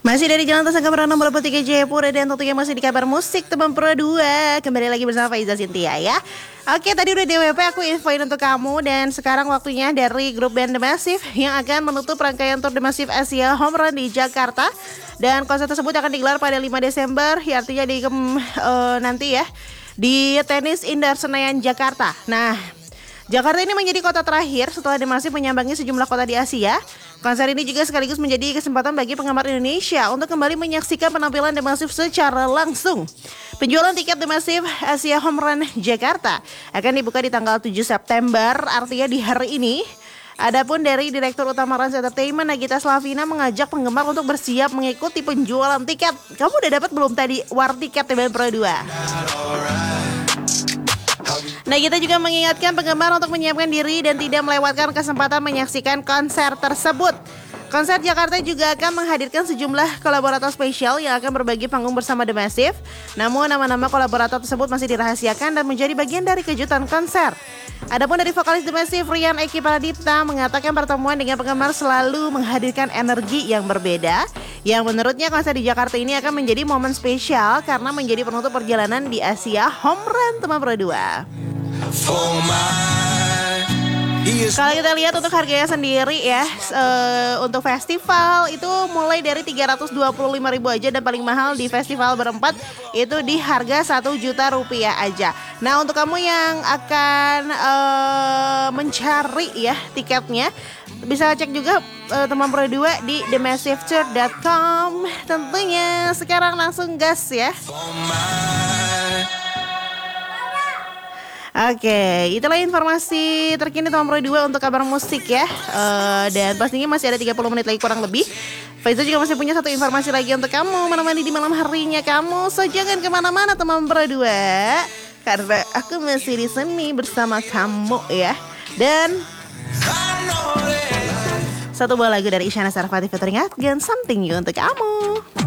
Masih dari Jalan Tasangka Merana 63 Jayapura dan tentunya masih di kabar musik teman Pro 2. Kembali lagi bersama Faiza Cynthia ya. Oke, tadi udah DWP aku infoin untuk kamu dan sekarang waktunya dari grup band The Massive yang akan menutup rangkaian Tour The Massive Asia Home Run di Jakarta. Dan konser tersebut akan digelar pada 5 Desember, ya artinya nanti ya di Tenis Indah Senayan Jakarta. Nah, Jakarta ini menjadi kota terakhir setelah The Massive menyambangi sejumlah kota di Asia. Konser ini juga sekaligus menjadi kesempatan bagi penggemar Indonesia untuk kembali menyaksikan penampilan The Massive secara langsung. Penjualan tiket The Massive Asia Home Run Jakarta akan dibuka di tanggal 7 September, artinya di hari ini. Adapun dari Direktur Utama Rans Entertainment Nagita Slavina mengajak penggemar untuk bersiap mengikuti penjualan tiket. Kamu udah dapat belum tadi war tiket TBN Pro 2? Nah, kita juga mengingatkan penggemar untuk menyiapkan diri dan tidak melewatkan kesempatan menyaksikan konser tersebut. Konser Jakarta juga akan menghadirkan sejumlah kolaborator spesial yang akan berbagi panggung bersama The Massive. Namun nama-nama kolaborator tersebut masih dirahasiakan dan menjadi bagian dari kejutan konser. Adapun dari vokalis The Massive Rian Eki Pradipta mengatakan pertemuan dengan penggemar selalu menghadirkan energi yang berbeda. Yang menurutnya konser di Jakarta ini akan menjadi momen spesial karena menjadi penutup perjalanan di Asia Home Run teman Pro 2. Kalau kita lihat untuk harganya sendiri ya, untuk festival itu mulai dari 325.000 aja dan paling mahal di festival berempat itu di harga 1 juta rupiah aja. Nah, untuk kamu yang akan mencari ya tiketnya, bisa cek juga teman Pro 2 di themassivetour.com. Tentunya sekarang langsung gas ya. Oke, itulah informasi terkini teman Pro 2 untuk kabar musik ya. Dan pastinya masih ada 30 menit lagi kurang lebih. Faiza juga masih punya satu informasi lagi untuk kamu menemani di malam harinya kamu. So jangan kemana-mana teman Pro 2, karena aku masih di sini bersama kamu ya. Dan satu buah lagu dari Isyana Sarasvati featuring Afgan, Something You untuk kamu.